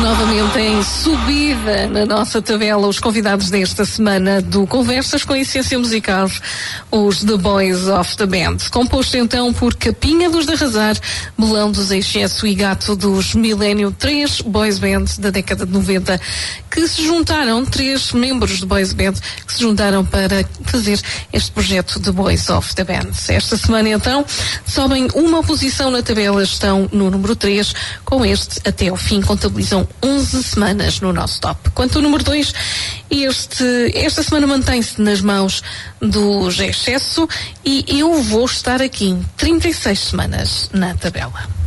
novamente em subida na nossa tabela os convidados desta semana do Conversas com Essência Musical, os The Boys of the Band, composto então por Capinha dos de Arrasar, Melão dos Excesso e Gato dos Milênio, 3 boys band da década de 90 que se juntaram, 3 membros de boys band que se juntaram para fazer este projeto de Boys of the Band. Esta semana então sobem uma posição na tabela, estão no número 3, com este até ao fim contabilizam 11 semanas no nosso top. Quanto ao número 2, esta semana mantém-se nas mãos dos Excesso e eu vou estar aqui 36 semanas na tabela.